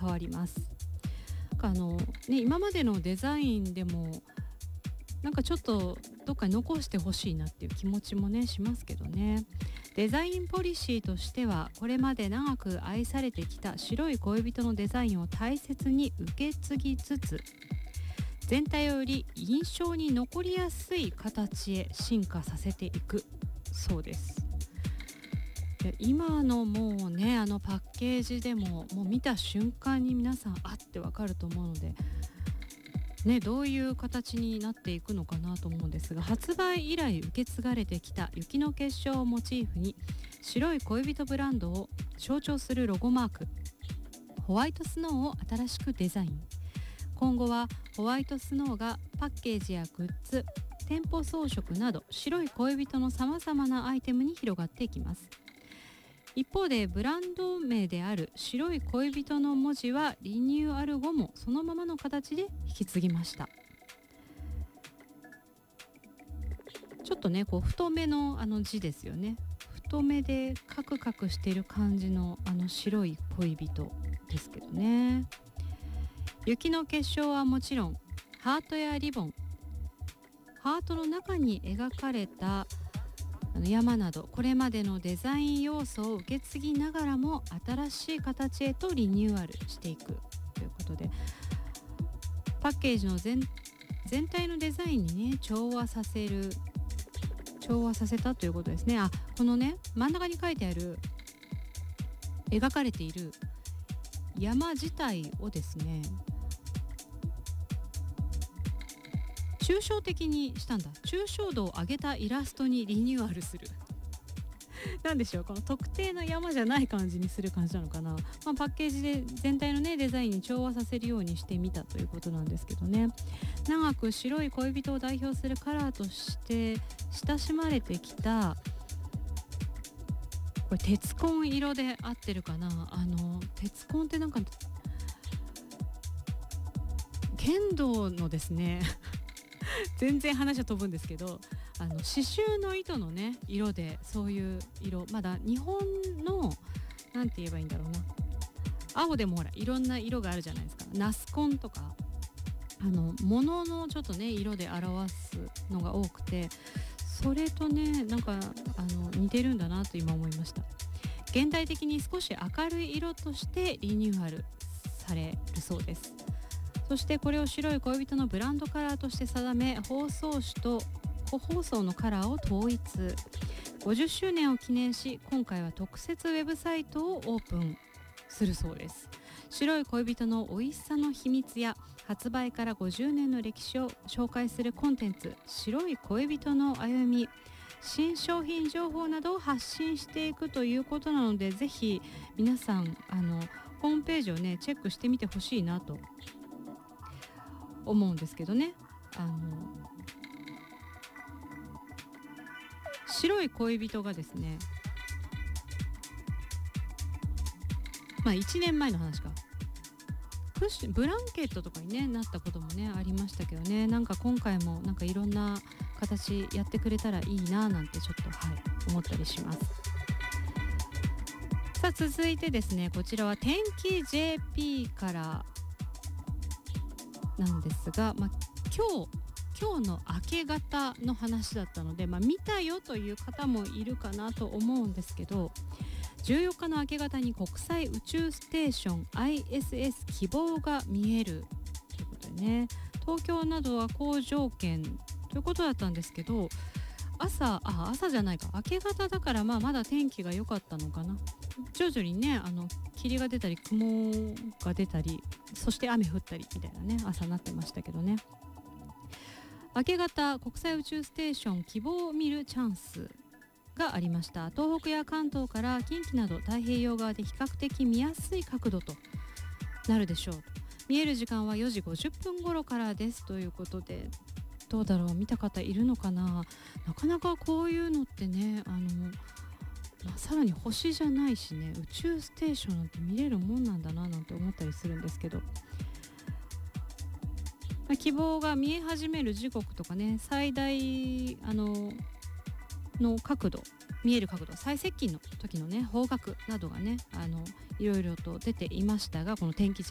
変わります。今までのデザインでもなんかちょっとどっかに残してほしいなっていう気持ちもねしますけどね。デザインポリシーとしては、これまで長く愛されてきた白い恋人のデザインを大切に受け継ぎつつ、全体より印象に残りやすい形へ進化させていくそうです。で今のもうねパッケージでももう見た瞬間に皆さんあってわかると思うのでね、どういう形になっていくのかなと思うんですが、発売以来受け継がれてきた雪の結晶をモチーフに白い恋人ブランドを象徴するロゴマークホワイトスノーを新しくデザイン。今後はホワイトスノーがパッケージやグッズ、店舗装飾など白い恋人のさまざまなアイテムに広がっていきます。一方でブランド名である白い恋人の文字はリニューアル後もそのままの形で引き継ぎました。ちょっとね太めの字ですよね。太めでカクカクしている感じの白い恋人ですけどね。雪の結晶はもちろんハートやリボン、ハートの中に描かれた山などこれまでのデザイン要素を受け継ぎながらも新しい形へとリニューアルしていくということで、パッケージの全体のデザインにね調和させたということですね。このね真ん中に書いてある描かれている山自体をですね抽象的にしたんだ。抽象度を上げたイラストにリニューアルするなんでしょう、この特定の山じゃない感じにする感じなのかな。パッケージで全体のねデザインに調和させるようにしてみたということなんですけどね。長く白い恋人を代表するカラーとして親しまれてきた、これ鉄紺色で合ってるかな。鉄紺ってなんか剣道のですね全然話は飛ぶんですけど、刺繍の糸のね色でそういう色、まだ日本のなんて言えばいいんだろうな、青でもほらいろんな色があるじゃないですか。ナス紺とか物のちょっとね色で表すのが多くて、それとねなんか似てるんだなと今思いました。現代的に少し明るい色としてリニューアルされるそうです。そしてこれを白い恋人のブランドカラーとして定め、包装紙と個包装のカラーを統一。50周年を記念し、今回は特設ウェブサイトをオープンするそうです。白い恋人の美味しさの秘密や発売から50年の歴史を紹介するコンテンツ、白い恋人の歩み、新商品情報などを発信していくということなので、ぜひ皆さんホームページをねチェックしてみてほしいなと思うんですけどね。白い恋人がですね、1年前の話か、ブランケットとかに、ね、なったこともねありましたけどね。なんか今回もなんかいろんな形やってくれたらいいななんてちょっと思ったりします。さあ続いてですね、こちらは天気 JP からなんですが、今日の明け方の話だったので、見たよという方もいるかなと思うんですけど、14日の明け方に国際宇宙ステーション ISS 希望が見えるということでね、東京などは好条件ということだったんですけど、朝じゃないか、明け方だからまだ天気が良かったのかな。徐々にね霧が出たり雲が出たり、そして雨降ったりみたいなね朝になってましたけどね。明け方国際宇宙ステーション希望を見るチャンスがありました。東北や関東から近畿など太平洋側で比較的見やすい角度となるでしょう。見える時間は4時50分頃からですということで、どうだろう、見た方いるのかな。なかなかこういうのってねさらに星じゃないしね、宇宙ステーションなんて見れるもんなんだななんて思ったりするんですけど、希望が見え始める時刻とかね、最大の角度、見える角度、最接近の時のね方角などがねいろいろと出ていましたが、この天気